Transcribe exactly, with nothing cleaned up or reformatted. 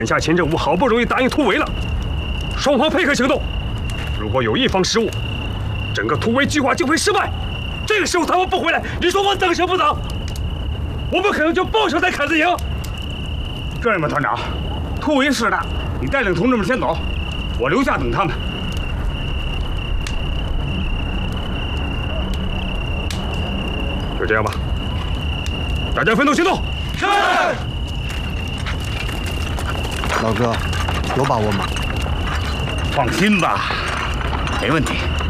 眼下秦政府好不容易答应突围了，双方配合行动。如果有一方失误，整个突围计划就会失败。这个时候他们不回来，你说我等什么等？我们可能就抱上在坎子营。 这样吧，团长，突围势大，你带领同志们先走，我留下等他们。 就这样吧，大家分头行动。是。 老哥，有把握吗？ 放心吧，没问题。